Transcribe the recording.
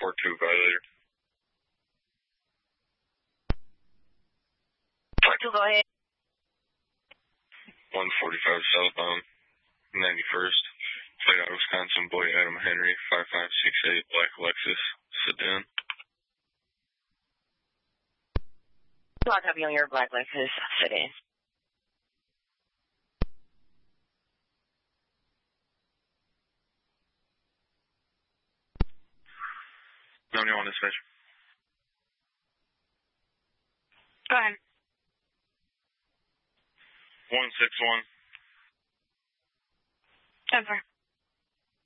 2, violator. 4-2, go ahead. 145 southbound, 91st. Plate out Wisconsin, boy Adam Henry, 5568, black Lexus, sedan. I'll copy on your black Lexus sedan. No, you want to switch? Go ahead. 161. 10-4.